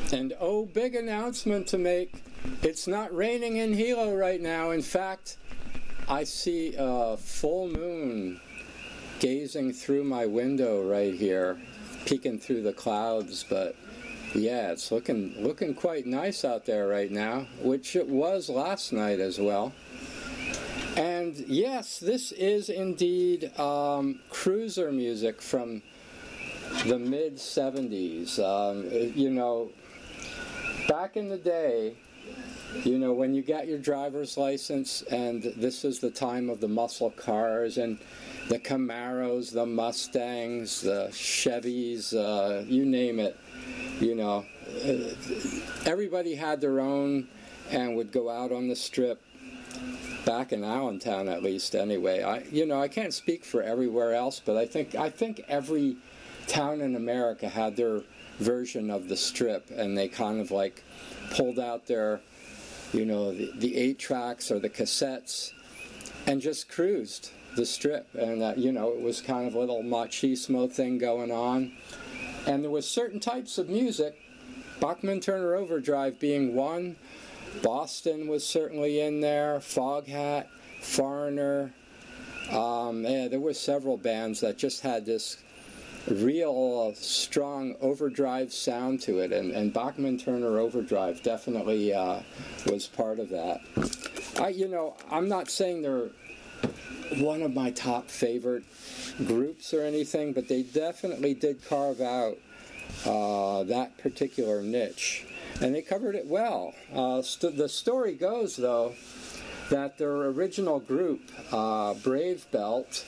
And oh, big announcement to make. It's not raining in Hilo right now. In fact, I see a full moon gazing through my window right here, peeking through the clouds. But yeah, it's looking quite nice out there right now, which it was last night as well. And yes, this is indeed cruiser music from the mid-70s. You know, back in the day, you know, when you got your driver's license, and this is the time of the muscle cars and the Camaros, the Mustangs, the Chevys, you name it, you know, everybody had their own and would go out on the strip, back in Allentown at least anyway. I can't speak for everywhere else, but I think every town in America had their version of the strip, and they kind of like pulled out their, you know, the 8-tracks or the cassettes and just cruised the strip. And you know, it was kind of a little machismo thing going on, and there was certain types of music, Bachman Turner Overdrive being one. Boston was certainly in there, Foghat, Foreigner. Yeah, there were several bands that just had this real strong overdrive sound to it, and Bachman Turner Overdrive definitely was part of that. I'm not saying they're one of my top favorite groups or anything, but they definitely did carve out that particular niche, and they covered it well. The story goes, though, that their original group, Brave Belt,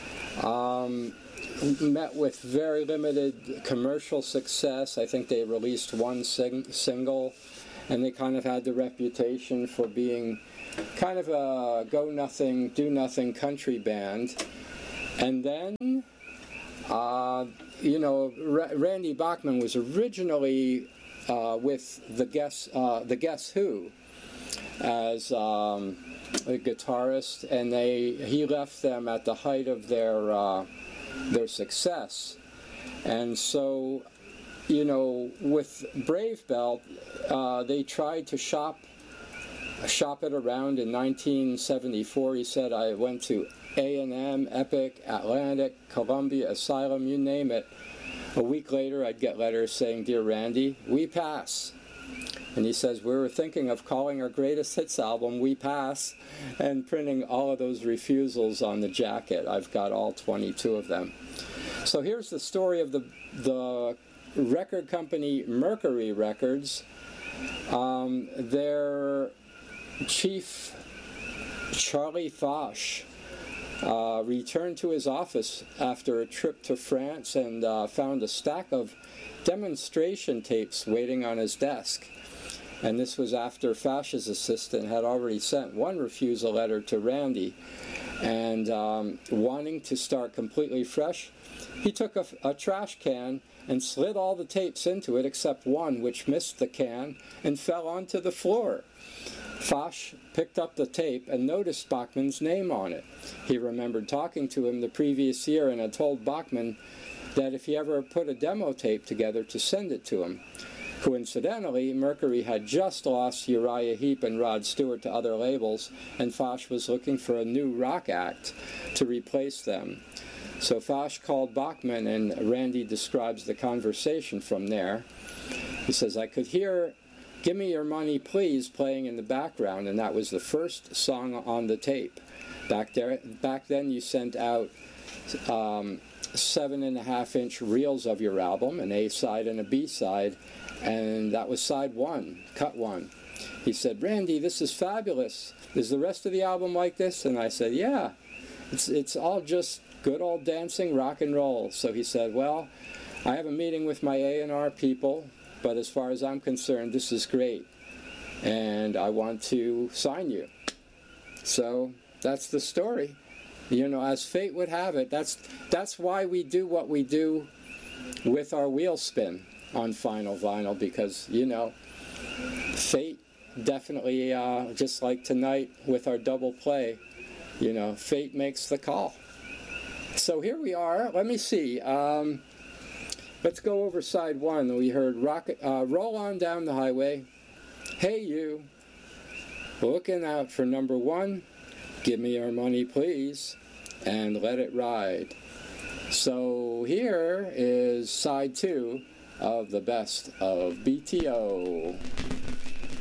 met with very limited commercial success. I think they released one single, and they kind of had the reputation for being kind of a go-nothing, do-nothing country band. And then, Randy Bachman was originally with the Guess Who as a guitarist, and he left them at the height of their success. And so, you know, with Brave Belt, they tried to shop it around in 1974. He said, I went to A&M, Epic, Atlantic, Columbia, Asylum, you name it. A week later, I'd get letters saying, Dear Randy, we pass. And he says, we were thinking of calling our greatest hits album We Pass, and printing all of those refusals on the jacket. I've got all 22 of them. So here's the story of the record company Mercury Records. Their chief, Charlie Foch, returned to his office after a trip to France and found a stack of demonstration tapes waiting on his desk. And this was after Foch's assistant had already sent one refusal letter to Randy. And wanting to start completely fresh, he took a trash can and slid all the tapes into it except one, which missed the can and fell onto the floor. Foch picked up the tape and noticed Bachman's name on it. He remembered talking to him the previous year and had told Bachman that if he ever put a demo tape together to send it to him. Coincidentally, Mercury had just lost Uriah Heep and Rod Stewart to other labels, and Foch was looking for a new rock act to replace them. So Foch called Bachman, and Randy describes the conversation from there. He says, I could hear Give Me Your Money Please playing in the background, and that was the first song on the tape. Back then you sent out 7.5-inch reels of your album, an A-side and a B-side, and that was side one, cut one. He said, Randy, this is fabulous. Is the rest of the album like this? And I said, yeah, it's all just good old dancing rock and roll. So he said, well, I have a meeting with my A&R people, but as far as I'm concerned, this is great, and I want to sign you. So that's the story. You know, as fate would have it, that's why we do what we do with our wheel spin on Final Vinyl, because, you know, fate definitely, just like tonight with our double play, you know, fate makes the call. So here we are. Let me see. Let's go over side one. We heard roll on down the highway. Hey you, looking out for number one. Give me your money, please, and let it ride. So here is side two of the best of BTO.